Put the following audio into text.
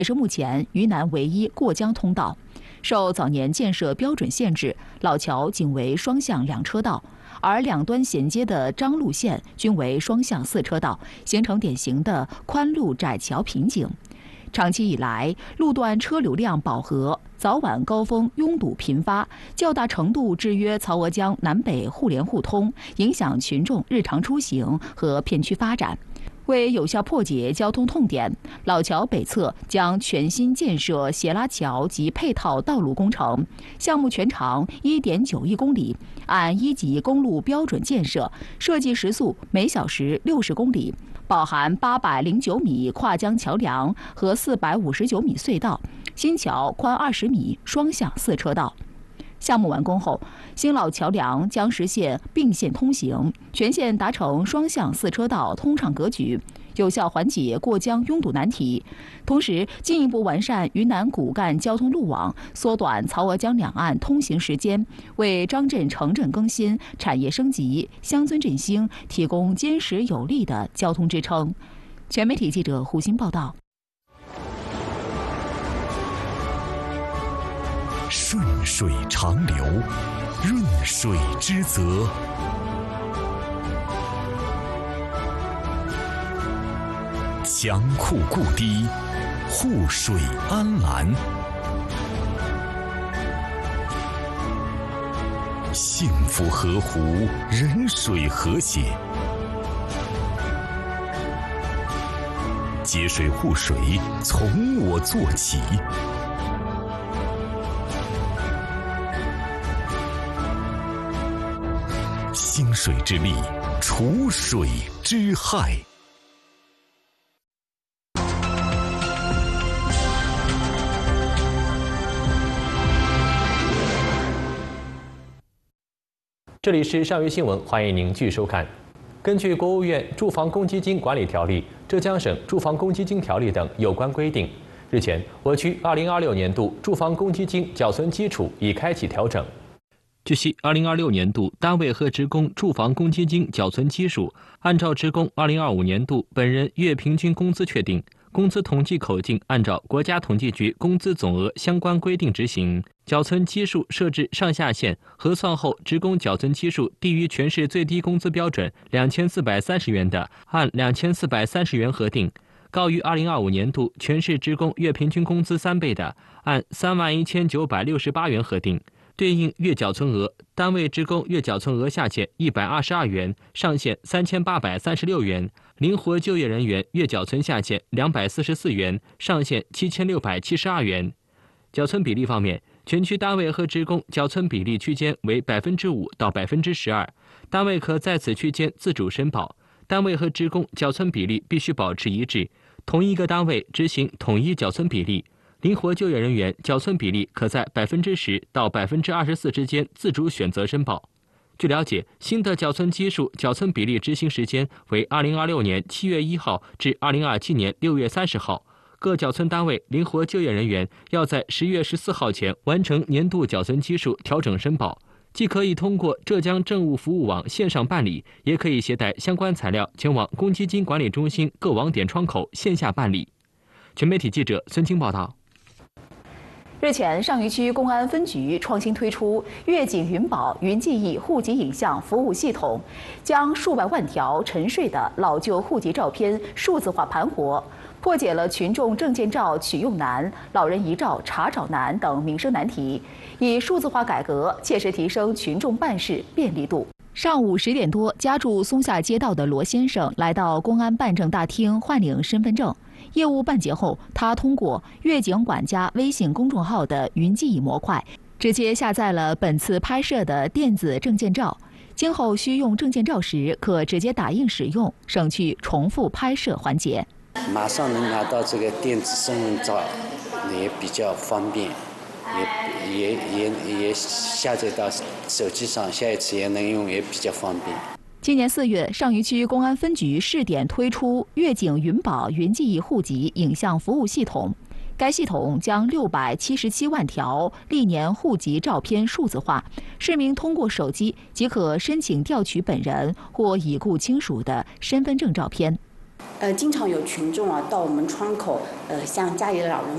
也是目前渝南唯一过江通道。受早年建设标准限制，老桥仅为双向2车道，而两端衔接的张路线均为双向4车道，形成典型的宽路窄桥瓶颈。长期以来，路段车流量饱和，早晚高峰拥堵频发，较大程度制约曹娥江南北互联互通，影响群众日常出行和片区发展。为有效破解交通痛点，老桥北侧将全新建设斜拉桥及配套道路工程，项目全长1.91公里，按1级公路标准建设，设计时速每小时60公里，包含809米跨江桥梁和459米隧道，新桥宽20米，双向4车道。项目完工后，新老桥梁将实现并线通行，全线达成双向4车道通畅格局，有效缓解过江拥堵难题。同时，进一步完善渝南骨干交通路网，缩短曹娥江两岸通行时间，为张镇城镇更新、产业升级、乡村振兴提供坚实有力的交通支撑。全媒体记者胡鑫报道。 顺水长流，润水之泽。江库固堤，护水安澜。幸福河湖，人水和谐。节水护水，从我做起。兴水之力，除水之害。 这里是上虞新闻，欢迎您继续收看。根据国务院住房公积金管理条例、浙江省住房公积金条例等有关规定，日前，我区2026年度住房公积金缴存基础已开启调整。据悉，2026年度单位和职工住房公积金缴存基数按照职工2025年度本人月平均工资确定，工资统计口径按照国家统计局工资总额相关规定执行。缴存基数设置上下限，核算后职工缴存基数低于全市最低工资标准2430元的，按2430元核定；高于2025年度全市职工月平均工资3倍的，按31968元核定。对应月缴存额，单位职工月缴存额下限122元，上限3836元；灵活就业人员月缴存下限244元，上限7672元。缴存比例方面，全区单位和职工缴存比例区间为5%到12%，单位可在此区间自主申报，单位和职工缴存比例必须保持一致，同一个单位执行统一缴存比例。灵活就业人员缴存比例可在10%到24%之间自主选择申报。据了解，新的缴存基数、缴存比例执行时间为2026年7月1号至2027年6月30号。各缴存单位灵活就业人员要在10月14号前完成年度缴存基数调整申报，既可以通过浙江政务服务网线上办理，也可以携带相关材料前往公积金管理中心各网点窗口线下办理。全媒体记者孙清报道。 日前，上虞区公安分局创新推出粤景云保云记忆户籍影像服务系统，将数百万条沉睡的老旧户籍照片数字化盘活，破解了群众证件照取用难、老人遗照查找难等民生难题，以数字化改革切实提升群众办事便利度。上午10点多，家住松下街道的罗先生来到公安办证大厅换领身份证。业务办结后，他通过粤景管家微信公众号的云记忆模块，直接下载了本次拍摄的电子证件照。今后需用证件照时，可直接打印使用，省去重复拍摄环节。 马上能拿到这个电子身份照，也比较方便，也下载到手机上，下一次也能用，也比较方便。 今年4月，上虞区公安分局试点推出粤景云保云记忆户籍影像服务系统。该系统将677万条历年户籍照片数字化，市民通过手机即可申请调取本人或已故亲属的身份证照片。 经常有群众到我们窗口向家里的老人